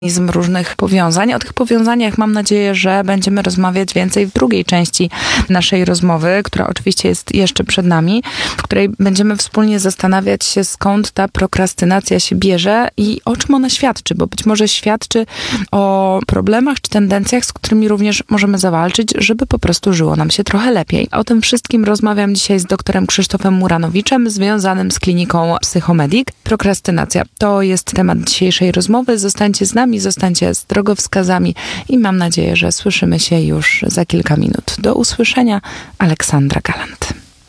różnych powiązań. O tych powiązaniach mam nadzieję, że będziemy rozmawiać więcej w drugiej części naszej rozmowy, która oczywiście jest jeszcze przed nami, w której będziemy wspólnie zastanawiać się, skąd ta prokrastynacja się bierze i o czym ona świadczy, bo być może świadczy o problemach czy tendencjach, z którymi również możemy zawalczyć, żeby po prostu żyło nam się trochę lepiej. O tym wszystkim rozmawiam dzisiaj z doktorem Krzysztofem Muranowiczem, związanym z kliniką Psychomedic. Prokrastynacja to jest temat dzisiejszej rozmowy. Zostańcie z nami, zostańcie z drogowskazami i mam nadzieję, że słyszymy się już za kilka minut. Do usłyszenia. Aleksandra Galant.